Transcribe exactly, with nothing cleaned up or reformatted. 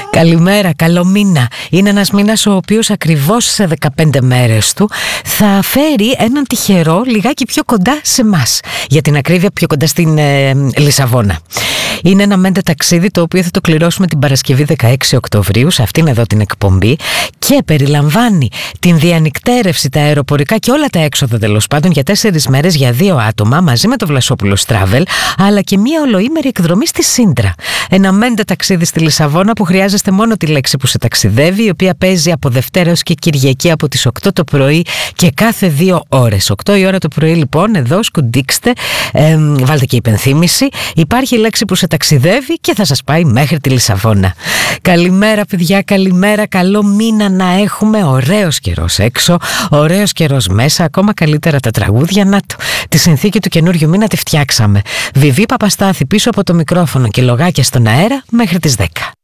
Καλημέρα, καλό μήνα. Είναι ένας μήνας ο οποίος ακριβώς σε δεκαπέντε μέρες του θα φέρει έναν τυχερό λιγάκι πιο κοντά σε μας. Για την ακρίβεια, πιο κοντά στην ε, Λισαβόνα. Είναι ένα μέντε ταξίδι το οποίο θα το κληρώσουμε την Παρασκευή δεκαέξι Οκτωβρίου σε αυτήν εδώ την εκπομπή και περιλαμβάνει την διανυκτέρευση, τα αεροπορικά και όλα τα έξοδα τέλος πάντων για τέσσερις μέρες για δύο άτομα μαζί με το Βλασόπουλος Travel, αλλά και μια ολοήμερη εκδρομή στη Σύντρα. Ένα μέντε ταξίδι στη Λισαβόνα που χρειάζεστε μόνο τη λέξη που σε ταξιδεύει, η οποία παίζει από Δευτέρα έως και Κυριακή από τις οκτώ το πρωί και κάθε δύο ώρες. οκτώ η ώρα το πρωί λοιπόν, εδώ σκουντίξτε, ε, βάλτε και υπενθύμηση, υπάρχει η λέξη που σε ταξιδεύει και θα σας πάει μέχρι τη Λισαβόνα. Καλημέρα παιδιά, καλημέρα, καλό μήνα να έχουμε, ωραίος καιρός έξω, ωραίος καιρός μέσα, ακόμα καλύτερα τα τραγούδια, να το, τη συνθήκη του καινούριου μήνα τη φτιάξαμε. Βιβί Παπαστάθη πίσω από το μικρόφωνο και λογάκια στον αέρα μέχρι τις δέκα.